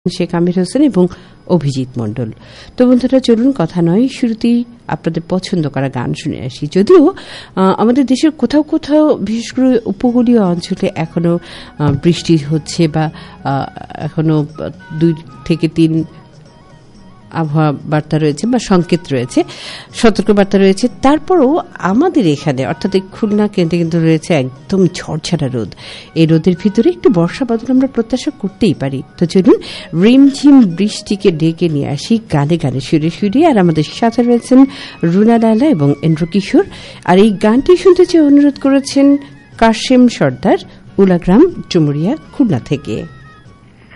শেখ আমির হোসেন এবং অভিজিৎ মণ্ডল। তো বন্ধুরা, চলুন কথা নয়, শুরুতেই আপনাদের পছন্দ করা গান শুনে আসি। যদিও আমাদের দেশের কোথাও কোথাও বিশেষ করে উপকূলীয় অঞ্চলে এখনো বৃষ্টি হচ্ছে বা এখনো 2 থেকে 3 আবহাওয়া বার্তা রয়েছে বা সংকেত রয়েছে, সতর্কবার্তা রয়েছে, তারপরও আমাদের এখানে অর্থাৎ খুলনা কেন্দ্রে কিন্তু রয়েছে একদম ঝড়ঝাড়া রোদ। এই রোদের ভিতরে একটু বর্ষা বাদল আমরা প্রত্যাশা করতেই পারি। তো চলুন রিমঝিম বৃষ্টিকে ডেকে নিয়ে আসি গানে গানে, সুরে সুরে। আর আমাদের সাথে রয়েছেন রুনা লায়লা এবং এন্ড্রু কিশোর। আর এই গানটি শুনতে চেয়ে অনুরোধ করেছেন কাশেম সর্দার, উলাগ্রাম, চুমুরিয়া, খুলনা থেকে।